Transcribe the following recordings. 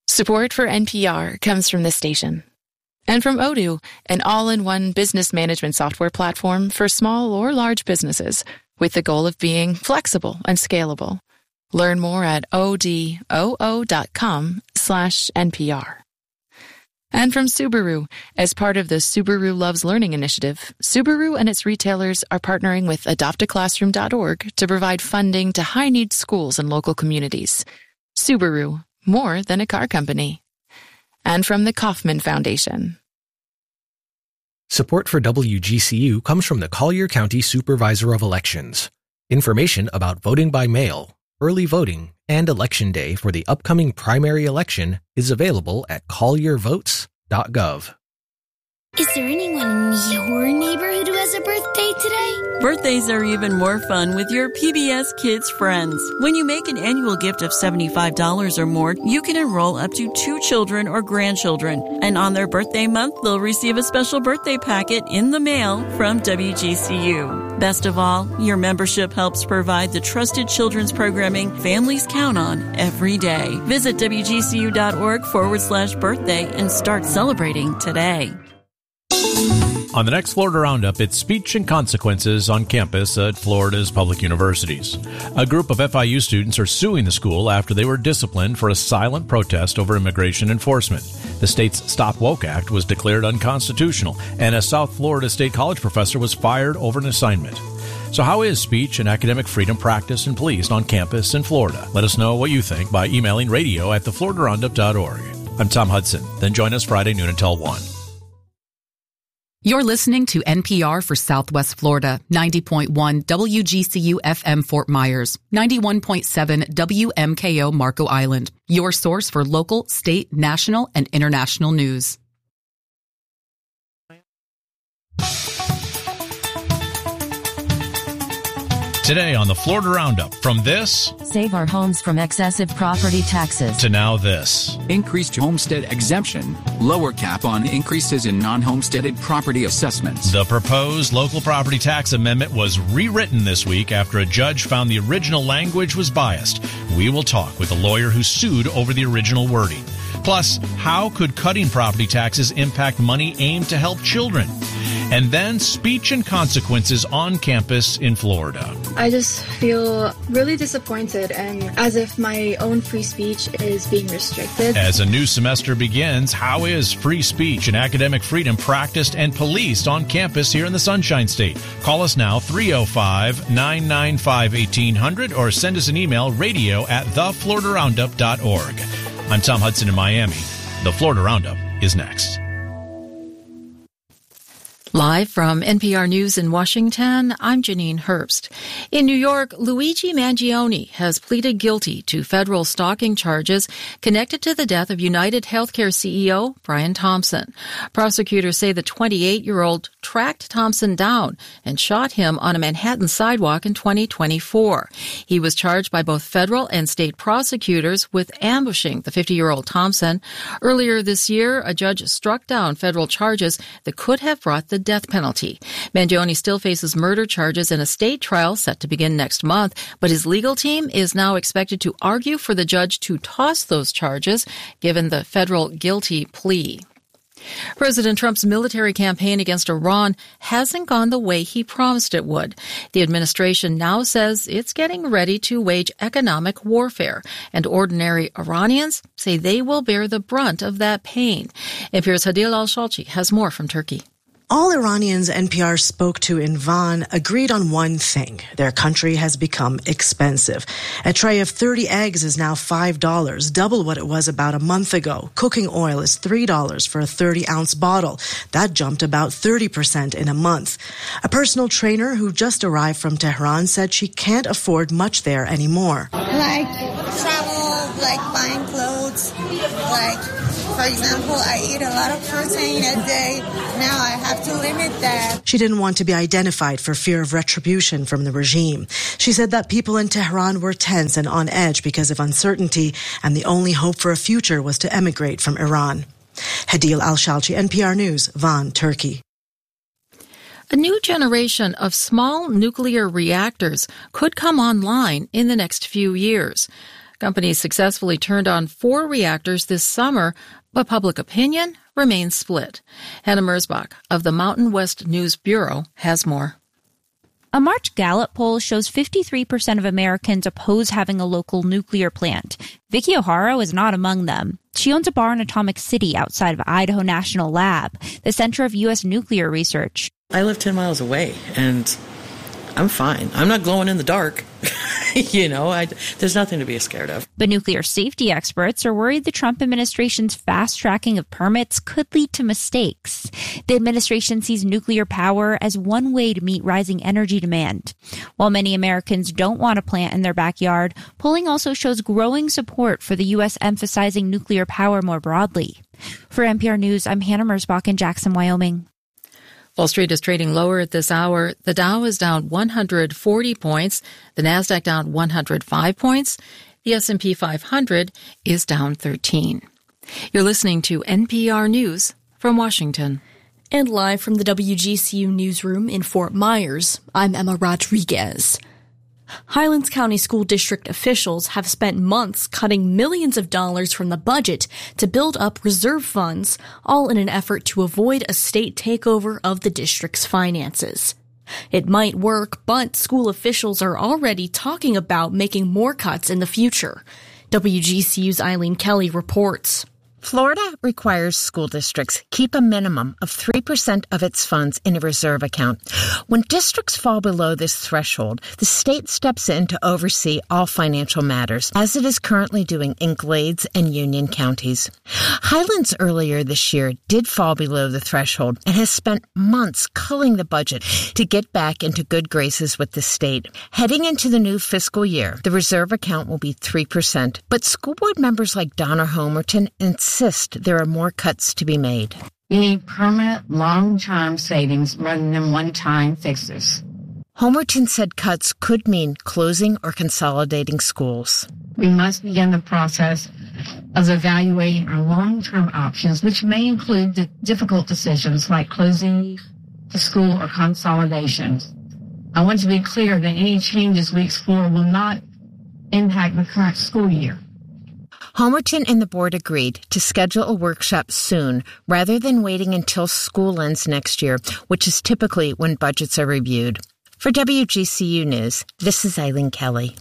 Support for NPR comes from this station. And from Odoo, an all-in-one business management software platform for small or large businesses, with the goal of being flexible and scalable. Learn more at odoo.com/NPR. And from Subaru, as part of the Subaru Loves Learning initiative, Subaru and its retailers are partnering with adoptaclassroom.org to provide funding to high-need schools and local communities. Subaru, more than a car company. And from the Kauffman Foundation. Support for WGCU comes from the Collier County Supervisor of Elections. Information about voting by mail, early voting, and Election Day for the upcoming primary election is available at colliervotes.gov. Is there anyone in your neighborhood who has a birthday today? Birthdays are even more fun with your PBS Kids friends. When you make an annual gift of $75 or more, you can enroll up to 2 children or grandchildren. And on their birthday month, they'll receive a special birthday packet in the mail from WGCU. Best of all, your membership helps provide the trusted children's programming families count on every day. Visit WGCU.org/birthday and start celebrating today. On the next Florida Roundup, it's speech and consequences on campus at Florida's public universities. A group of FIU students are suing the school after they were disciplined for a silent protest over immigration enforcement. The state's Stop Woke Act was declared unconstitutional, and a South Florida State College professor was fired over an assignment. So how is speech and academic freedom practiced and policed on campus in Florida? Let us know what you think by emailing radio@thefloridaroundup.org. I'm Tom Hudson. Then join us Friday noon until 1. You're listening to NPR for Southwest Florida, 90.1 WGCU FM Fort Myers, 91.7 WMKO Marco Island, your source for local, state, national, and international news. Today on the Florida Roundup, from this, save our homes from excessive property taxes, to now this. Increased homestead exemption, lower cap on increases in non-homesteaded property assessments. The proposed local property tax amendment was rewritten this week after a judge found the original language was biased. We will talk with a lawyer who sued over the original wording. Plus, how could cutting property taxes impact money aimed to help children? And then speech and consequences on campus in Florida. I just feel really disappointed and as if my own free speech is being restricted. As a new semester begins, how is free speech and academic freedom practiced and policed on campus here in the Sunshine State? Call us now, 305-995-1800, or send us an email, radio@thefloridaroundup.org. I'm Tom Hudson in Miami. The Florida Roundup is next. Live from NPR News in Washington, I'm Janine Herbst. In New York, Luigi Mangione has pleaded guilty to federal stalking charges connected to the death of United Healthcare CEO Brian Thompson. Prosecutors say the 28-year-old tracked Thompson down and shot him on a Manhattan sidewalk in 2024. He was charged by both federal and state prosecutors with ambushing the 50-year-old Thompson. Earlier this year, a judge struck down federal charges that could have brought the death penalty. Mangione still faces murder charges in a state trial set to begin next month, but his legal team is now expected to argue for the judge to toss those charges, given the federal guilty plea. President Trump's military campaign against Iran hasn't gone the way he promised it would. The administration now says it's getting ready to wage economic warfare, and ordinary Iranians say they will bear the brunt of that pain. NPR's Hadil Al-Shalchi has more from Turkey. All Iranians NPR spoke to in Van agreed on one thing. Their country has become expensive. A tray of 30 eggs is now $5, double what it was about a month ago. Cooking oil is $3 for a 30-ounce bottle. That jumped about 30% in a month. A personal trainer who just arrived from Tehran said she can't afford much there anymore. Like travel, like buying clothes, like... For example, I eat a lot of protein a day. Now I have to limit that. She didn't want to be identified for fear of retribution from the regime. She said that people in Tehran were tense and on edge because of uncertainty, and the only hope for a future was to emigrate from Iran. Hadil Al-Shalchi, NPR News, Van, Turkey. A new generation of small nuclear reactors could come online in the next few years. Companies successfully turned on 4 reactors this summer, but public opinion remains split. Hannah Merzbach of the Mountain West News Bureau has more. A March Gallup poll shows 53% of Americans oppose having a local nuclear plant. Vicky O'Hara was not among them. She owns a bar in Atomic City outside of Idaho National Lab, the center of U.S. nuclear research. I live 10 miles away, and I'm fine. I'm not glowing in the dark. There's nothing to be scared of. But nuclear safety experts are worried the Trump administration's fast-tracking of permits could lead to mistakes. The administration sees nuclear power as one way to meet rising energy demand. While many Americans don't want a plant in their backyard, polling also shows growing support for the U.S. emphasizing nuclear power more broadly. For NPR News, I'm Hannah Merzbach in Jackson, Wyoming. Wall Street is trading lower at this hour. The Dow is down 140 points. The Nasdaq down 105 points. The S&P 500 is down 13. You're listening to NPR News from Washington. And live from the WGCU newsroom in Fort Myers, I'm Emma Rodriguez. Highlands County School District officials have spent months cutting millions of dollars from the budget to build up reserve funds, all in an effort to avoid a state takeover of the district's finances. It might work, but school officials are already talking about making more cuts in the future. WGCU's Eileen Kelly reports. Florida requires school districts keep a minimum of 3% of its funds in a reserve account. When districts fall below this threshold, the state steps in to oversee all financial matters, as it is currently doing in Glades and Union counties. Highlands earlier this year did fall below the threshold and has spent months culling the budget to get back into good graces with the state. Heading into the new fiscal year, the reserve account will be 3%, but school board members like Donna Homerton insist there are more cuts to be made. We need permanent, long-term savings rather than one-time fixes. Homerton said cuts could mean closing or consolidating schools. We must begin the process of evaluating our long-term options, which may include difficult decisions like closing the school or consolidation. I want to be clear that any changes we explore will not impact the current school year. Homerton and the board agreed to schedule a workshop soon rather than waiting until school ends next year, which is typically when budgets are reviewed. For WGCU News, this is Eileen Kelly.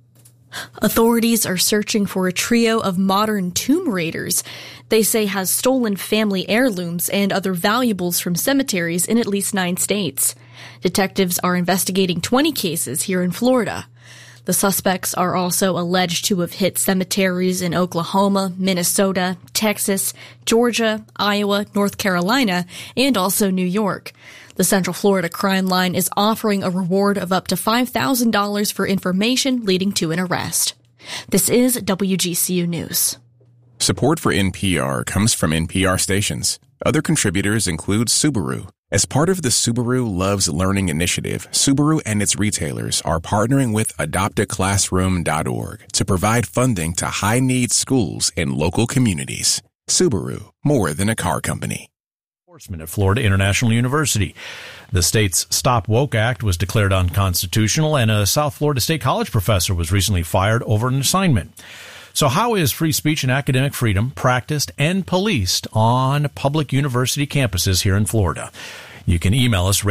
Authorities are searching for a trio of modern tomb raiders they say has stolen family heirlooms and other valuables from cemeteries in at least 9 states. Detectives are investigating 20 cases here in Florida. The suspects are also alleged to have hit cemeteries in Oklahoma, Minnesota, Texas, Georgia, Iowa, North Carolina, and also New York. The Central Florida Crime Line is offering a reward of up to $5,000 for information leading to an arrest. This is WGCU News. Support for NPR comes from NPR stations. Other contributors include Subaru. As part of the Subaru Loves Learning initiative, Subaru and its retailers are partnering with AdoptAClassroom.org to provide funding to high-need schools in local communities. Subaru, more than a car company. Enforcement at Florida International University. The state's Stop Woke Act was declared unconstitutional, and a South Florida State College professor was recently fired over an assignment. So how is free speech and academic freedom practiced and policed on public university campuses here in Florida? You can email us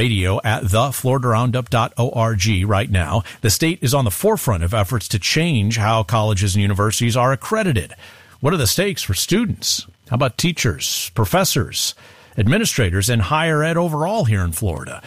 radio@thefloridaroundup.org right now. The state is on the forefront of efforts to change how colleges and universities are accredited. What are the stakes for students? How about teachers, professors, administrators, and higher ed overall here in Florida?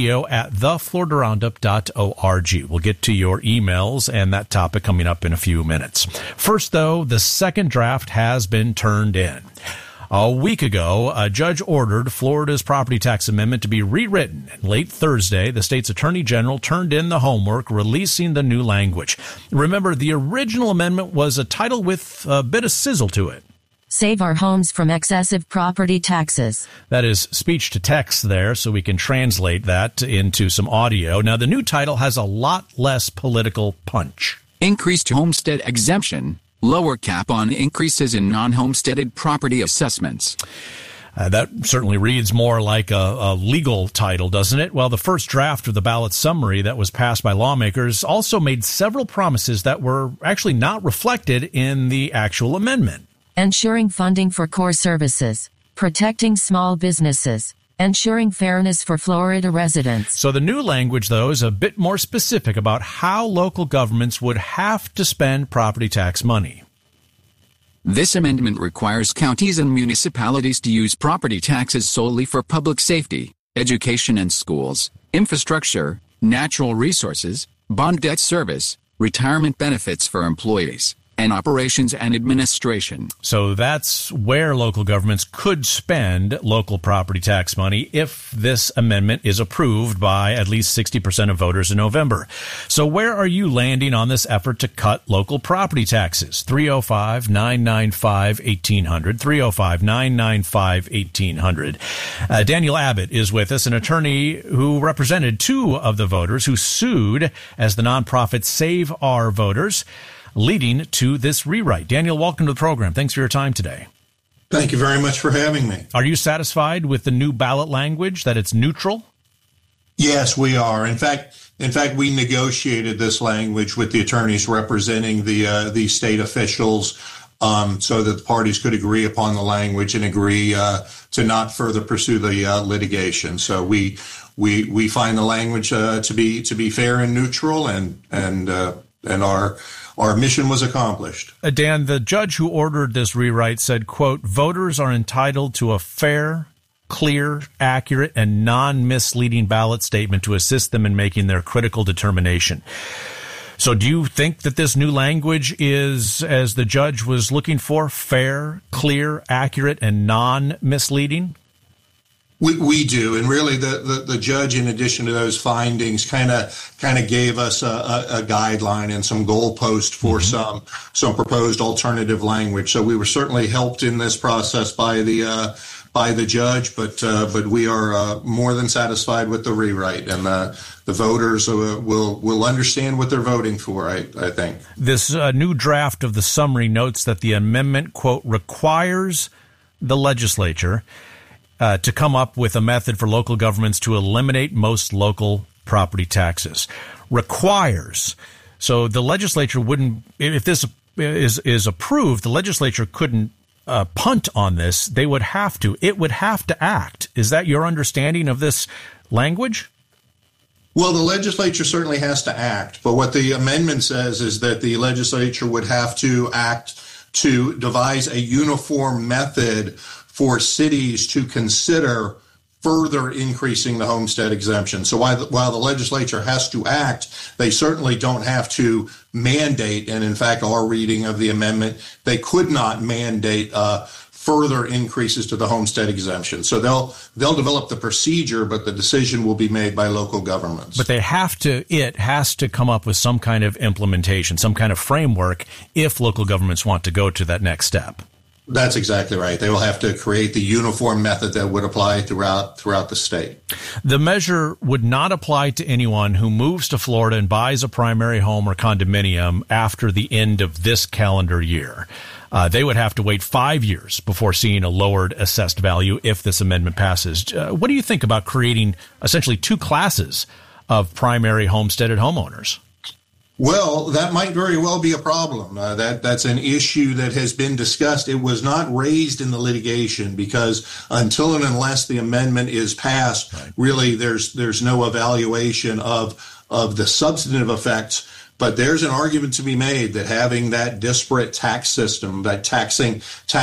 Radio@thefloridaroundup.org. We'll get to your emails and that topic coming up in a few minutes. First, though, the second draft has been turned in. A week ago, a judge ordered Florida's property tax amendment to be rewritten. And late Thursday, the state's attorney general turned in the homework, releasing the new language. Remember, the original amendment was a title with a bit of sizzle to it. Save our homes from excessive property taxes. That is speech to text there, so we can translate that into some audio. Now, the new title has a lot less political punch. Increased homestead exemption, lower cap on increases in non-homesteaded property assessments. That certainly reads more like a legal title, doesn't it? Well, the first draft of the ballot summary that was passed by lawmakers also made several promises that were actually not reflected in the actual amendment. Ensuring funding for core services, protecting small businesses, ensuring fairness for Florida residents. So the new language, though, is a bit more specific about how local governments would have to spend property tax money. This amendment requires counties and municipalities to use property taxes solely for public safety, education and schools, infrastructure, natural resources, bond debt service, retirement benefits for employees, and operations and administration. So that's where local governments could spend local property tax money if this amendment is approved by at least 60% of voters in November. So where are you landing on this effort to cut local property taxes? 305-995-1800, 305-995-1800. Daniel Abbott is with us, an attorney who represented two of the voters who sued as the nonprofit Save Our Voters, leading to this rewrite. Daniel, welcome to the program. Thanks for your time today. Thank you very much for having me. Are you satisfied with the new ballot language, that it's neutral? Yes, we are. In fact, we negotiated this language with the attorneys representing the state officials so that the parties could agree upon the language and agree to not further pursue the litigation. So we find the language to be fair and neutral, and our mission was accomplished. Dan, the judge who ordered this rewrite said, quote, voters are entitled to a fair, clear, accurate, and non-misleading ballot statement to assist them in making their critical determination. So do you think that this new language is, as the judge was looking for, fair, clear, accurate, and non-misleading? We do, and really the judge, in addition to those findings, kind of gave us a guideline and some goalpost for some proposed alternative language. So we were certainly helped in this process by the judge, but we are more than satisfied with the rewrite, and the voters will understand what they're voting for, I think. This new draft of the summary notes that the amendment, quote, requires the legislature to come up with a method for local governments to eliminate most local property taxes. Requires. So the legislature wouldn't, if this is approved, the legislature couldn't punt on this. It would have to act. Is that your understanding of this language? Well, the legislature certainly has to act, but what the amendment says is that the legislature would have to act to devise a uniform method for cities to consider further increasing the homestead exemption. So while the legislature has to act, they certainly don't have to mandate, and in fact, our reading of the amendment, they could not mandate further increases to the homestead exemption. So they'll develop the procedure, but the decision will be made by local governments. But it has to come up with some kind of implementation, some kind of framework if local governments want to go to that next step. That's exactly right. They will have to create the uniform method that would apply throughout the state. The measure would not apply to anyone who moves to Florida and buys a primary home or condominium after the end of this calendar year. They would have to wait 5 years before seeing a lowered assessed value if this amendment passes. What do you think about creating essentially two classes of primary homesteaded homeowners? Well, that might very well be a problem. That's an issue that has been discussed. It was not raised in the litigation because until and unless the amendment is passed, really there's no evaluation of the substantive effects. But there's an argument to be made that having that disparate tax system, that taxing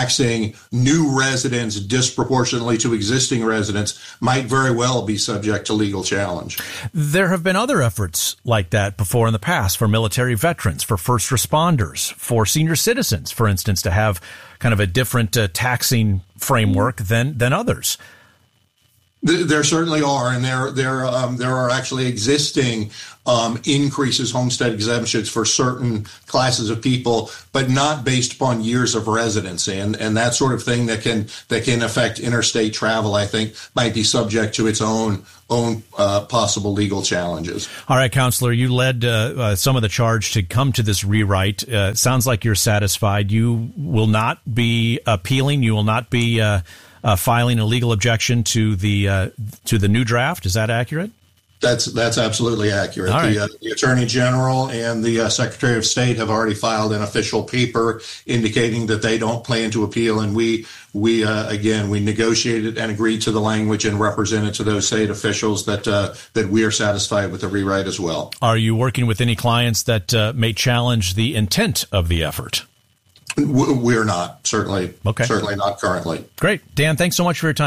new residents disproportionately to existing residents, might very well be subject to legal challenge. There have been other efforts like that before in the past for military veterans, for first responders, for senior citizens, for instance, to have kind of a different taxing framework than others. There certainly are, and there are actually existing increases, homestead exemptions for certain classes of people, but not based upon years of residency, and that sort of thing that can affect interstate travel, I think, might be subject to its own own possible legal challenges. All right, Counselor, you led some of the charge to come to this rewrite. Sounds like you're satisfied. You will not be appealing. You will not be filing a legal objection to the new draft. Is that accurate? That's absolutely accurate. Right. The Attorney General and the Secretary of State have already filed an official paper indicating that they don't plan to appeal, and we negotiated and agreed to the language and represented to those state officials that we are satisfied with the rewrite as well. Are you working with any clients that may challenge the intent of the effort? We're not, certainly. Okay. Certainly not currently. Great. Dan, thanks so much for your time.